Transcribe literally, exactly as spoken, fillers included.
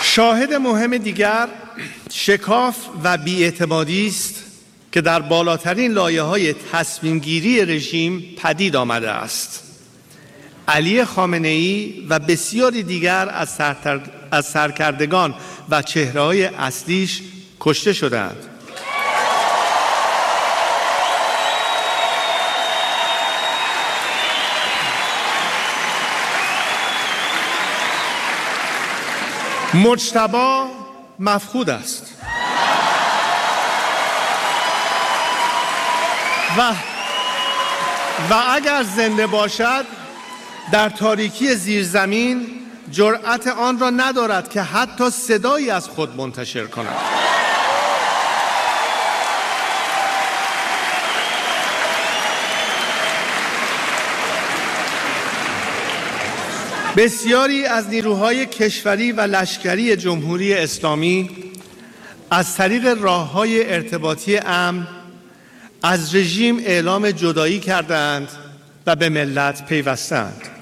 شاهد مهم دیگر شکاف و بی‌اعتمادی است که در بالاترین لایه‌های تصمیم‌گیری رژیم پدید آمده است. علی خامنه‌ای و بسیاری دیگر از, سرتر... از سرکردگان و چهره‌های اصلیش کشته شدند. مجتبی مفقود است و و اگر زنده باشد در تاریکی زیرزمین جرأت آن را ندارد که حتی صدایی از خود منتشر کند. بسیاری از نیروهای کشوری و لشکری جمهوری اسلامی از طریق راه‌های ارتباطی امن از رژیم اعلام جدایی کردند و به ملت پیوستند.